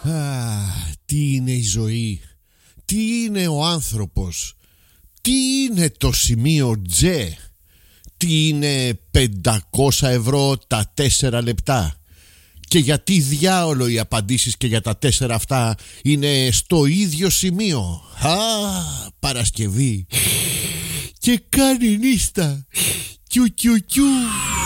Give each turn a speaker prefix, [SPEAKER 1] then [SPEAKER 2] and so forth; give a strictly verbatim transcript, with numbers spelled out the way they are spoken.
[SPEAKER 1] Α, τι είναι η ζωή, τι είναι ο άνθρωπος, τι είναι το σημείο Τζε, τι είναι πεντακόσια ευρώ τα τέσσερα λεπτά. Και γιατί διάολο οι απαντήσεις και για τα τέσσερα αυτά είναι στο ίδιο σημείο. Α, Παρασκευή και κάνει νύστα. Κιου κιου κιου.